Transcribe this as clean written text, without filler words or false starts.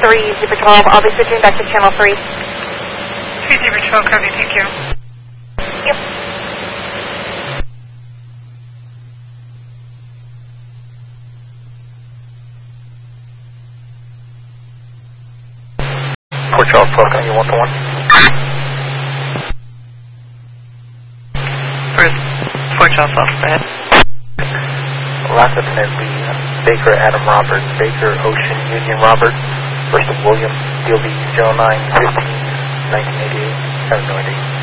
Zipper 12. I'll be switching back to channel 3. 3 Zipper 12, copy, thank you. Yep. Port Charles 12, can I get 1 to 1? Port Charles 12, go ahead. Last Lieutenant Lee, Baker Adam Robert, Baker Ocean Union Robert, First of William, DLB 0915, 1988, have no idea.